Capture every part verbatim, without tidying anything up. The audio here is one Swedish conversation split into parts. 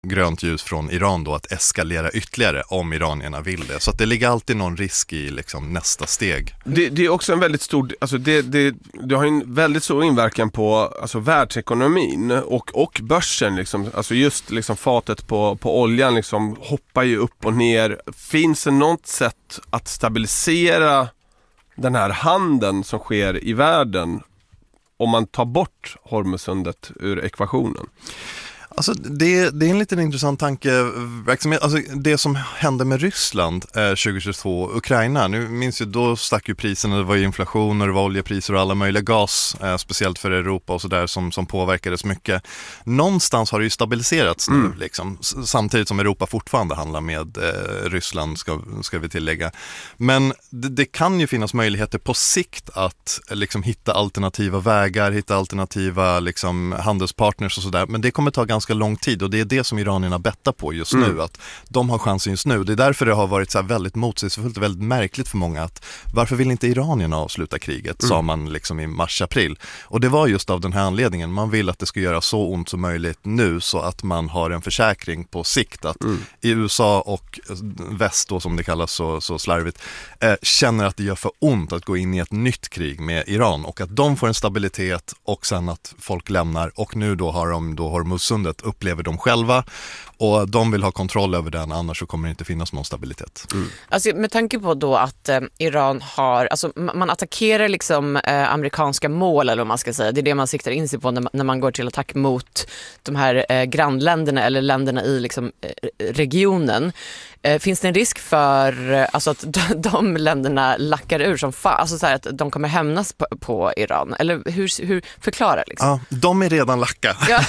grönt ljus från Iran då att eskalera ytterligare om iranierna vill det. Så att det ligger alltid någon risk i liksom nästa steg. Det, det är också en väldigt stor, alltså det, det, det har en väldigt stor inverkan på alltså världsekonomin och, och börsen liksom. Alltså just liksom fatet på, på oljan liksom hoppar ju upp och ner. Finns det något sätt att stabilisera den här handeln som sker i världen om man tar bort Hormuzsundet ur ekvationen? Alltså det, det är en liten intressant tankeverksamhet. Alltså det som hände med Ryssland eh, tjugohundratjugotvå, Ukraina, nu minns ju då stack ju priserna, det var ju inflation och det var oljepriser och alla möjliga gas, eh, speciellt för Europa och sådär som, som påverkades mycket. Någonstans har det ju stabiliserats nu mm. liksom, samtidigt som Europa fortfarande handlar med eh, Ryssland ska, ska vi tillägga. Men det, det kan ju finnas möjligheter på sikt att liksom hitta alternativa vägar, hitta alternativa liksom, handelspartners och sådär, men det kommer ta ganska ganska lång tid och det är det som iranierna bettar på just nu, mm. att de har chansen just nu. Det är därför det har varit så här väldigt motsägelsefullt och väldigt märkligt för många att varför vill inte iranierna avsluta kriget, mm. sa man liksom i mars-april. Och det var just av den här anledningen. Man vill att det ska göra så ont som möjligt nu så att man har en försäkring på sikt att mm. i U S A och väst då som det kallas så, så slarvigt eh, känner att det gör för ont att gå in i ett nytt krig med Iran och att de får en stabilitet och sen att folk lämnar och nu då har de då Hormuzsundet upplever de själva och de vill ha kontroll över den, annars så kommer det inte finnas någon stabilitet. Mm. Alltså med tanke på då att eh, Iran har, alltså man attackerar liksom eh, amerikanska mål eller vad man ska säga, det är det man siktar in sig på när man, när man går till attack mot de här eh, grannländerna eller länderna i liksom eh, regionen. Eh, finns det en risk för eh, alltså att de, de länderna lackar ur som fa- alltså så här att de kommer hämnas på, på Iran? Eller hur, hur förklarar liksom? Ja, de är redan lacka. Ja.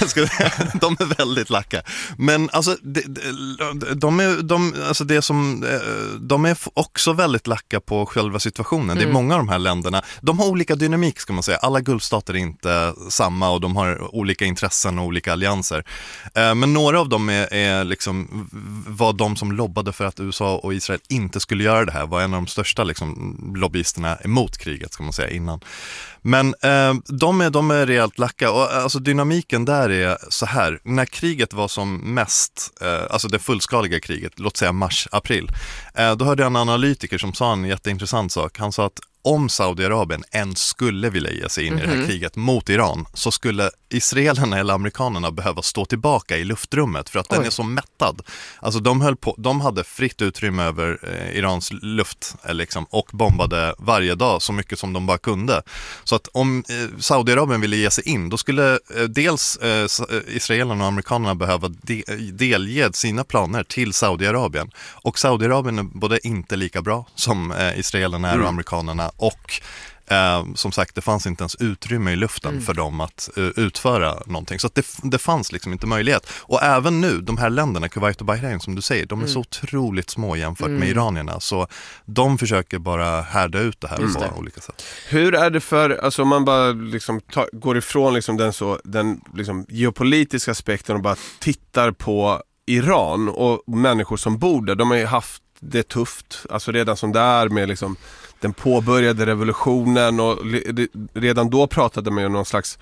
De är väldigt lacka. Men alltså, de, de är, de, alltså det som, de är också väldigt lacka på själva situationen. Mm. Det är många av de här länderna. De har olika dynamik ska man säga. Alla Gulfstater är inte samma och de har olika intressen och olika allianser. Men några av dem är, är liksom, var de som lobbade för att U S A och Israel inte skulle göra det här. Var en av de största liksom, lobbyisterna emot kriget ska man säga innan. Men eh, de, är, de är rejält lacka och alltså dynamiken där är så här. När kriget var som mest, eh, alltså det fullskaliga kriget, låt säga mars-april, eh, då hörde jag en analytiker som sa en jätteintressant sak. Han sa att om Saudiarabien än skulle vilja ge sig in mm-hmm. i det här kriget mot Iran så skulle israelerna eller amerikanerna behöva stå tillbaka i luftrummet för att Oj. den är så mättad. Alltså de, höll på, de hade fritt utrymme över eh, Irans luft eh, liksom, och bombade varje dag så mycket som de bara kunde. Så att om eh, Saudiarabien ville ge sig in då skulle eh, dels eh, israelerna och amerikanerna behöva de, delge sina planer till Saudiarabien. Och Saudiarabien är både inte lika bra som eh, israelerna är mm. och amerikanerna. Och eh, som sagt, det fanns inte ens utrymme i luften mm. för dem att uh, utföra någonting. Så att det, det fanns liksom inte möjlighet. Och även nu, de här länderna, Kuwait och Bahrain som du säger, de är mm. så otroligt små jämfört mm. med iranierna. Så de försöker bara härda ut det här mm. på det. olika sätt. Hur är det för, alltså om man bara liksom ta, går ifrån liksom den, så, den liksom geopolitiska aspekten och bara tittar på Iran och människor som bor där, de har ju haft det tufft, alltså redan som där med liksom den påbörjade revolutionen och redan då pratade man om någon slags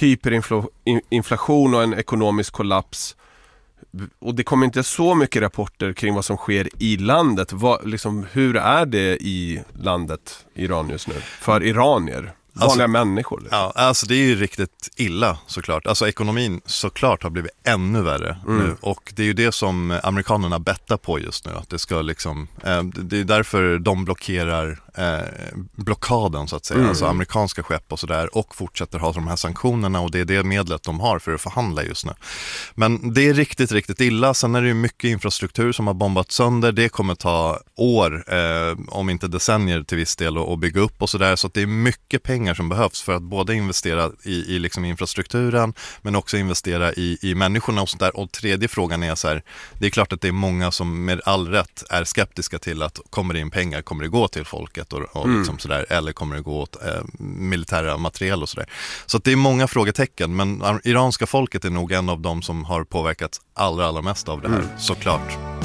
hyperinflation och en ekonomisk kollaps och det kommer inte så mycket rapporter kring vad som sker i landet. Vad, liksom, hur är det i landet Iran just nu för iranier? Vanliga alltså, människor. Liksom. Ja, alltså det är ju riktigt illa såklart. Alltså ekonomin såklart har blivit ännu värre mm. nu. Och det är ju det som amerikanerna bettar på just nu. Att det ska liksom, eh, det är därför de blockerar eh, blockaden så att säga. Mm. Alltså amerikanska skepp och sådär. Och fortsätter ha de här sanktionerna. Och det är det medlet de har för att förhandla just nu. Men det är riktigt, riktigt illa. Sen är det ju mycket infrastruktur som har bombat sönder. Det kommer ta år, eh, om inte decennier till viss del att bygga upp och sådär. Så att det är mycket pengar som behövs för att både investera i, i liksom infrastrukturen men också investera i, i människorna och sånt där. Och tredje frågan är så här, det är klart att det är många som med all rätt är skeptiska till att kommer det in pengar, kommer det gå till folket och, och mm. liksom sådär, eller kommer det gå åt eh, militära material och sådär. Så att det är många frågetecken, men iranska folket är nog en av dem som har påverkats allra, allra mest av det här, mm. såklart.